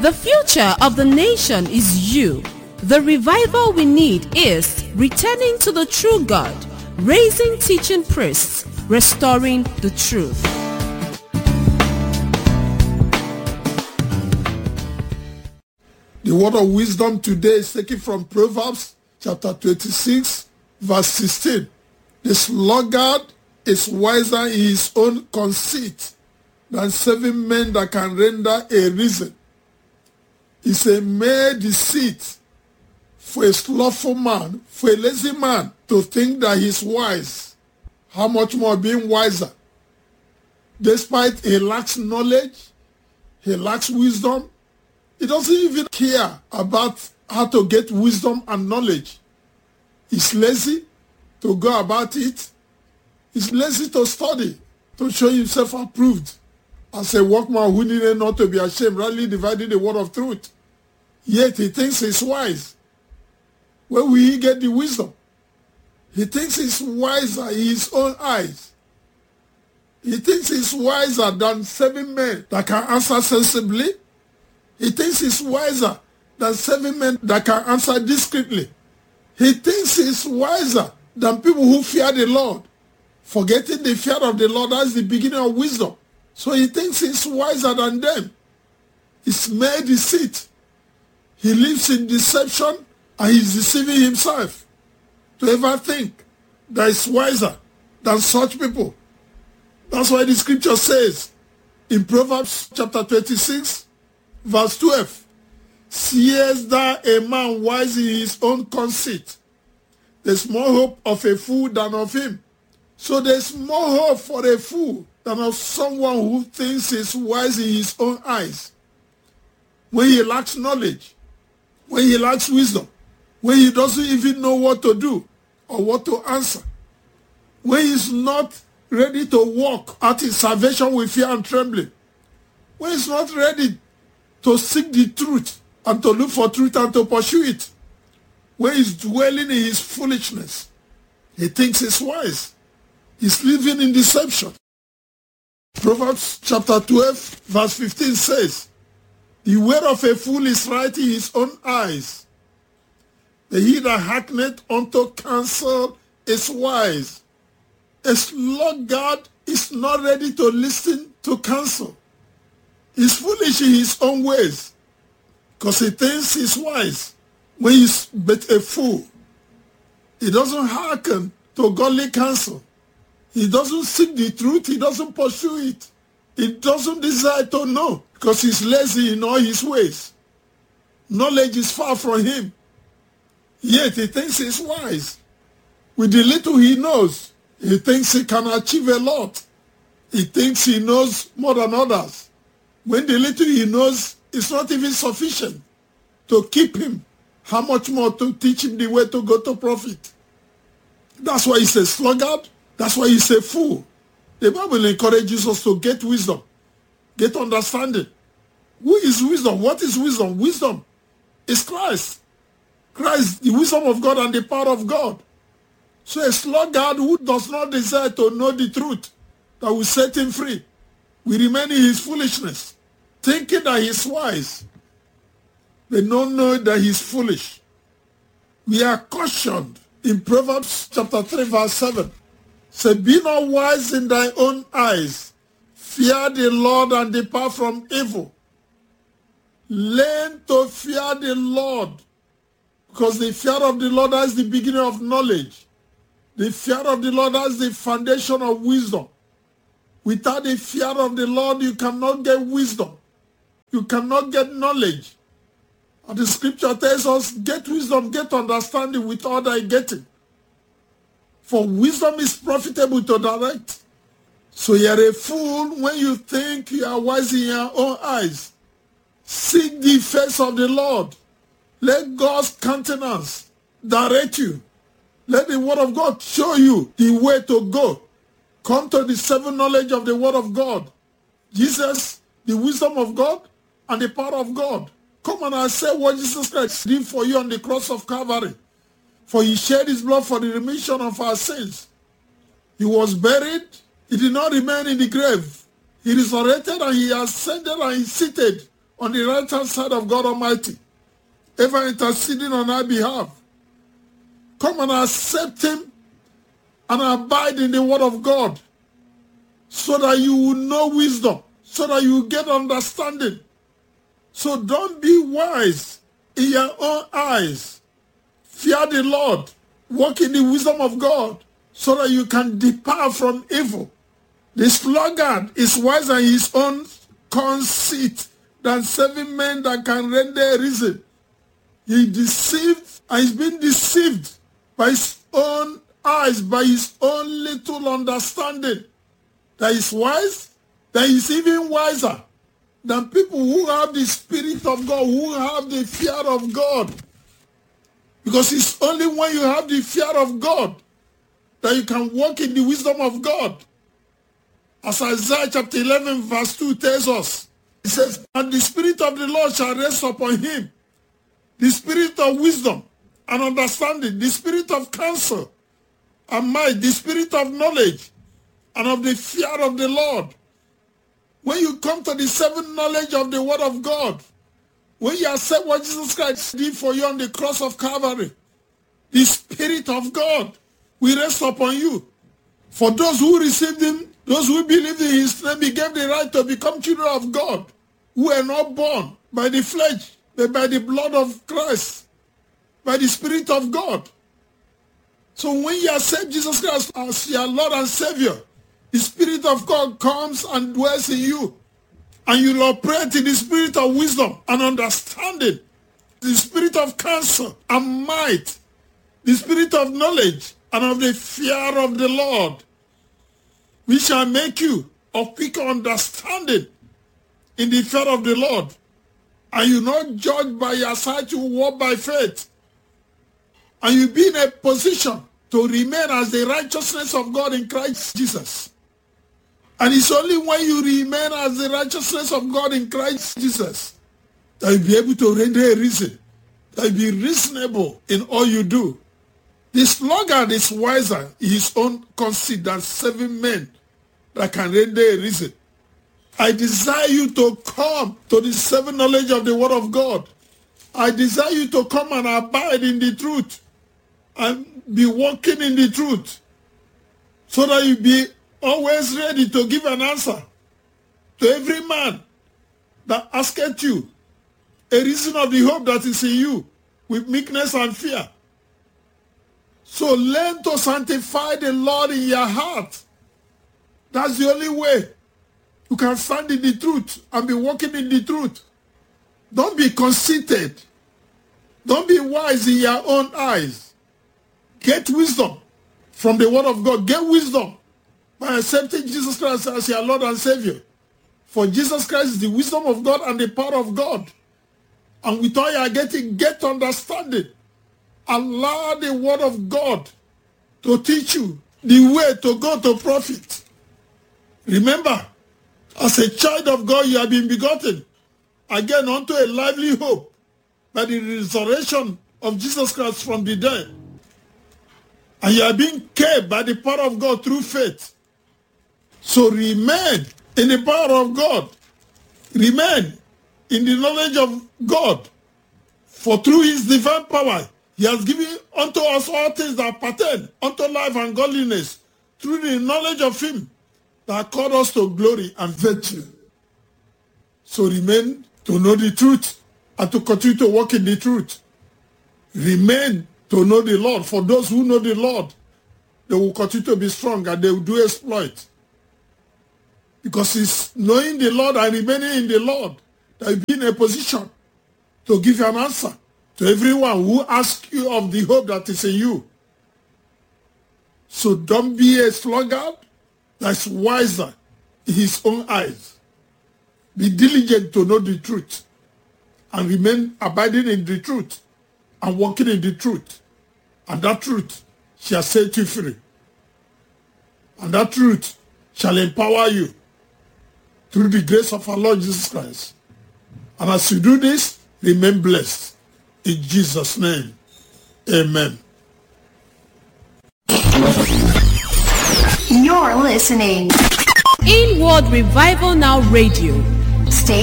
The future of the nation is you. The revival we need is returning to the true God, raising teaching priests, restoring the truth. The word of wisdom today is taken from Proverbs chapter 26, verse 16. The sluggard is wiser in his own conceit than 7 men that can render a reason. It's a mere deceit for a slothful man, for a lazy man to think that he's wise. How much more being wiser? Despite he lacks knowledge, he lacks wisdom, he doesn't even care about how to get wisdom and knowledge. He's lazy to go about it. He's lazy to study, to show himself approved as a workman who needed not to be ashamed, rightly dividing the word of truth. Yet he thinks he's wise. Where will he get the wisdom? He thinks he's wiser in his own eyes. He thinks he's wiser than 7 men that can answer sensibly. He thinks he's wiser than 7 men that can answer discreetly. He thinks he's wiser than people who fear the Lord. Forgetting the fear of the Lord, that's the beginning of wisdom. So he thinks he's wiser than them. It's mere deceit. He lives in deception and he's deceiving himself to ever think that he's wiser than such people. That's why the scripture says in Proverbs chapter 26, verse 12, seest thou a man wise in his own conceit? There's more hope of a fool than of him. So there's more hope for a fool than of someone who thinks he's wise in his own eyes. When he lacks knowledge, when he lacks wisdom, when he doesn't even know what to do or what to answer, when he's not ready to walk out his salvation with fear and trembling, when he's not ready to seek the truth and to look for truth and to pursue it, when he's dwelling in his foolishness, he thinks he's wise. He's living in deception. Proverbs chapter 12, verse 15 says, the way of a fool is right in his own eyes. The he that hearkeneth unto counsel is wise. A sluggard is not ready to listen to counsel. He's foolish in his own ways because he thinks he's wise when he's but a fool. He doesn't hearken to godly counsel. He doesn't seek the truth. He doesn't pursue it. He doesn't desire to know because he's lazy in all his ways. Knowledge is far from him. Yet he thinks he's wise. With the little he knows, he thinks he can achieve a lot. He thinks he knows more than others. When the little he knows is not even sufficient to keep him, how much more to teach him the way to go to profit? That's why he's a sluggard. That's why he's a fool. The Bible encourages us to get wisdom, get understanding. Who is wisdom? What is wisdom? Wisdom is Christ. Christ, the wisdom of God and the power of God. So a sluggard who does not desire to know the truth that will set him free will remain in his foolishness, thinking that he's wise. They don't know that he's foolish. We are cautioned in Proverbs chapter 3, verse 7. Say, be not wise in thy own eyes. Fear the Lord and depart from evil. Learn to fear the Lord, because the fear of the Lord is the beginning of knowledge. The fear of the Lord is the foundation of wisdom. Without the fear of the Lord, you cannot get wisdom. You cannot get knowledge. And the scripture tells us, get wisdom, get understanding with all thy getting. For wisdom is profitable to direct. So you're a fool when you think you are wise in your own eyes. Seek the face of the Lord. Let God's countenance direct you. Let the word of God show you the way to go. Come to the 7 knowledge of the word of God. Jesus, the wisdom of God and the power of God. Come and I say what Jesus Christ did for you on the cross of Calvary. For he shed his blood for the remission of our sins. He was buried. He did not remain in the grave. He resurrected and he ascended and he seated on the right-hand side of God Almighty, ever interceding on our behalf. Come and accept him and abide in the word of God so that you will know wisdom, so that you will get understanding. So don't be wise in your own eyes. Fear the Lord. Walk in the wisdom of God so that you can depart from evil. The sluggard is wiser in his own conceit than 7 men that can render reason. He deceived and he's been deceived by his own eyes, by his own little understanding. That is wise, that is even wiser than people who have the Spirit of God, who have the fear of God. Because it's only when you have the fear of God that you can walk in the wisdom of God. As Isaiah chapter 11 verse 2 tells us, it says, and the Spirit of the Lord shall rest upon him, the Spirit of wisdom and understanding, the Spirit of counsel and might, the Spirit of knowledge and of the fear of the Lord. When you come to the 7 knowledge of the word of God, when you accept what Jesus Christ did for you on the cross of Calvary, the Spirit of God will rest upon you. For those who received him, those who believed in his name, he gave the right to become children of God, who are not born by the flesh, but by the blood of Christ, by the Spirit of God. So when you accept Jesus Christ as your Lord and Savior, the Spirit of God comes and dwells in you. And you will operate in the spirit of wisdom and understanding, the spirit of counsel and might, the spirit of knowledge and of the fear of the Lord. We shall make you of quicker understanding in the fear of the Lord. And you not judge by your sight, you walk by faith. And you be in a position to remain as the righteousness of God in Christ Jesus. And it's only when you remain as the righteousness of God in Christ Jesus that you'll be able to render a reason, that you'll be reasonable in all you do. The sluggard is wiser in his own conceit than 7 men that can render a reason. I desire you to come to the 7 knowledge of the word of God. I desire you to come and abide in the truth and be walking in the truth so that you be always ready to give an answer to every man that asketh you a reason of the hope that is in you with meekness and fear. So learn to sanctify the Lord in your heart. That's the only way you can stand in the truth and be walking in the truth. Don't be conceited. Don't be wise in your own eyes. Get wisdom from the word of God. Get wisdom by accepting Jesus Christ as your Lord and Savior. For Jesus Christ is the wisdom of God and the power of God. And with all you are getting, get understanding. Allow the word of God to teach you the way to go to profit. Remember, as a child of God, you have been begotten again unto a lively hope by the resurrection of Jesus Christ from the dead. And you are being kept by the power of God through faith. So remain in the power of God. Remain in the knowledge of God. For through his divine power, he has given unto us all things that pertain unto life and godliness, through the knowledge of him that called us to glory and virtue. So remain to know the truth and to continue to walk in the truth. Remain to know the Lord. For those who know the Lord, they will continue to be strong and they will do exploit. Because it's knowing the Lord and remaining in the Lord that you be in a position to give an answer to everyone who asks you of the hope that is in you. So don't be a sluggard that's wiser in his own eyes. Be diligent to know the truth and remain abiding in the truth and walking in the truth. And that truth shall set you free. And that truth shall empower you through the grace of our Lord Jesus Christ. And as you do this, remain blessed. In Jesus' name, amen. You're listening. Inward Revival Now Radio.